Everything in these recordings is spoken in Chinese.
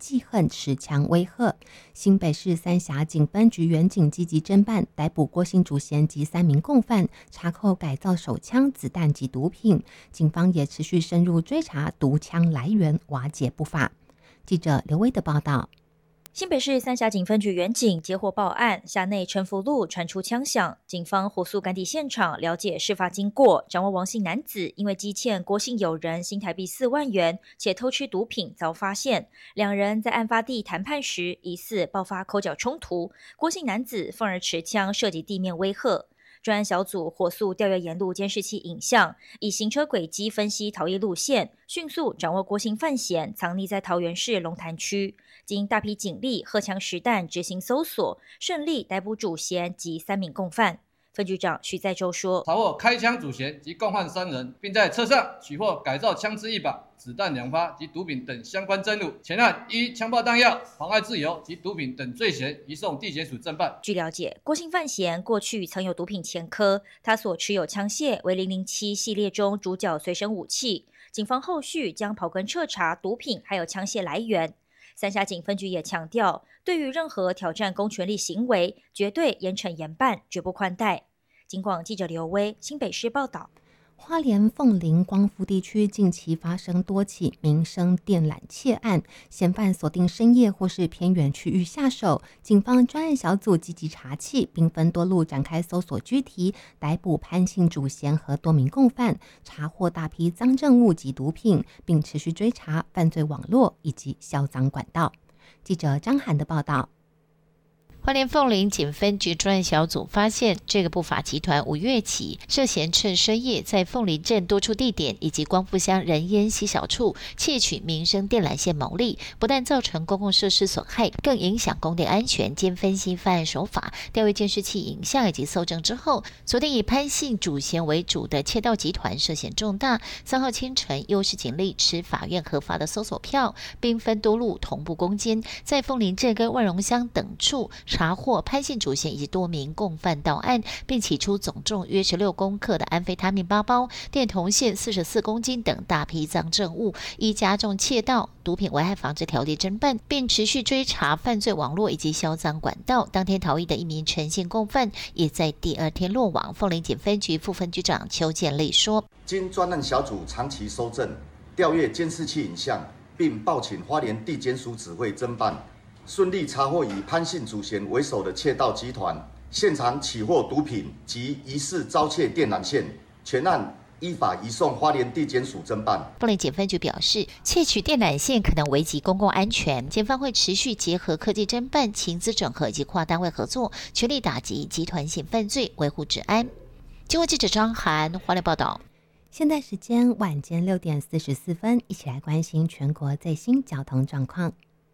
记恨持枪威吓。新北市三峡警分局员警积极侦办，逮捕郭姓主嫌及3名共犯，查扣改造手枪、子弹及毒品。警方也持续深入追查毒枪来源，瓦解不法。记者刘威的报道。 新北市三峡警分局员警接获报案，辖内陈福路传出枪响，警方火速赶抵现场，了解事发经过，掌握王姓男子因为积欠郭姓友人新台币4万元，且偷吃毒品遭发现。两人在案发地谈判时，疑似爆发口角冲突，郭姓男子愤而持枪射击地面威吓。专案小组火速调阅沿路监视器影像，以行车轨迹分析逃逸路线，迅速掌握郭姓犯嫌藏匿在桃园市龙潭区。经大批警力荷枪实弹执行搜索，顺利逮捕主嫌及3名共犯。分局长徐在洲说： 查获开枪主嫌及共犯3人，并在车上取获改造枪支1把、子弹2发及毒品等相关证物。前案依枪爆弹药、妨碍自由及毒品等罪嫌移送地检署侦办。 据了解，郭姓犯嫌过去曾有毒品前科，他所持有枪械为007系列中主角随身武器。警方后续将刨根彻查毒品还有枪械来源。三峡警分局也强调，对于任何挑战公权力行为，绝对严惩严办，绝不宽待。警广记者刘威，新北市报道。 花莲凤林光复地区近期发生多起民生电缆窃案，嫌犯锁定深夜或是偏远区域下手。警方专案小组积极查缉，并分多路展开搜索拘提，逮捕潘姓主嫌和多名共犯，查获大批赃证物及毒品，并持续追查犯罪网络以及销赃管道。记者张涵的报道。 花莲凤林警分局专案小组发现，这个不法集团5月起涉嫌趁深夜在凤林镇多处地点以及光复乡人烟稀少处窃取民生电缆线牟利，不但造成公共设施损害，更影响供电安全。经分析犯案手法、调阅监视器影像以及搜证之后，锁定以潘姓主嫌为主的窃盗集团涉嫌重大。3号清晨，优势警力持法院核发的搜索票，并分多路同步攻坚，在凤林镇跟万荣乡等处查获潘姓主嫌以及多名共犯到案，并起出总重约16公克的安非他命8包、电铜线44公斤等大批赃证物，依加重窃盗、毒品危害防治条例侦办，并持续追查犯罪网络以及销赃管道。当天逃逸的1名陈姓共犯，也在第2天落网。凤林警分局副分局长邱建立说： 经专案小组长期搜证、调阅监视器影像，并报请花莲地检署指挥侦办，顺利查获以潘姓主嫌为首的窃盗集团，现场起获毒品及疑似遭窃电缆线，全案依法移送花莲地检署侦办。 凤林警分局表示，窃取电缆线可能危及公共安全，检方会持续结合科技侦办、情资整合以及跨单位合作，全力打击集团性犯罪，维护治安。经过记者张涵花莲报道。 现在时间晚间6点44分，一起来关心全国最新交通状况。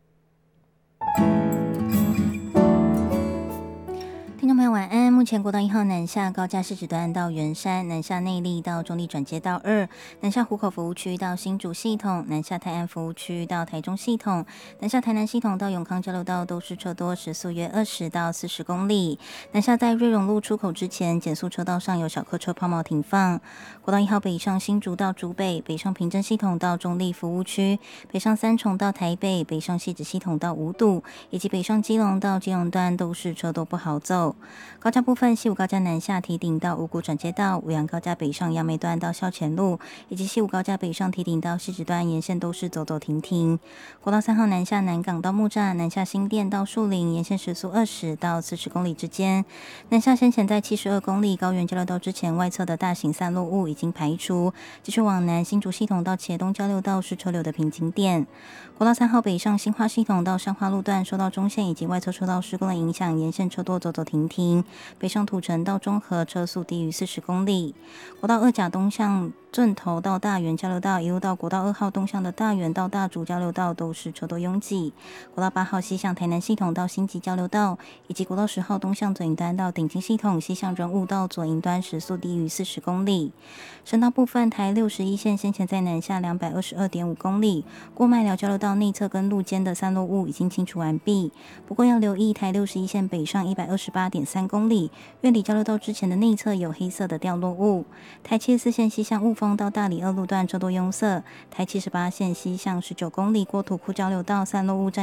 听众朋友晚安，目前国道1号南下高架市指段到圆山，南下内坜到中坜转接道2，南下湖口服务区到新竹系统，南下泰安服务区到台中系统，南下台南系统到永康交流道都是车多，时速约20到40公里。南下在瑞荣路出口之前，减速车道上有小客车抛锚停放。国道1号北上新竹到竹北，北上平镇系统到中坜服务区，北上三重到台北，北上汐止系统到五堵，以及北上基隆到基隆段都是车多不好走。高架部分，西武高架南下堤顶到五股转接道，五杨高架北上杨梅段到校前路，以及西武高架北上堤顶到汐止段沿线都是走走停停。国道3号南下南港到木栅，南下新店到树林，沿线时速20到40公里之间。南下先前在72公里高原交流道之前外侧的大型散落物已经排除，继续往南新竹系统到茄东交流道是车流的瓶颈点。国道3号北上新化系统到上化路段受到中线以及外侧车道施工的影响，沿线车多走走停停。北上土城到中和车速低于40公里。国道2甲东向镇头到大园交流道，一路到国道2号东向的大园到大竹交流道都是车多拥挤。国道8号西向台南系统到新集交流道，以及国道10号东向左营端到顶金系统，西向仁武到左营端时速低于40公里。省道部分，台61线先前在南下222.5公里，过麦寮交流道内侧跟路肩的散落物已经清除完毕。不过要留意台61线北上128.3公里，苑里交流道之前的内侧有黑色的掉落物。台74线西向雾峰到大里2路段车多拥塞，台78线西向19公里过土库交流道散落物站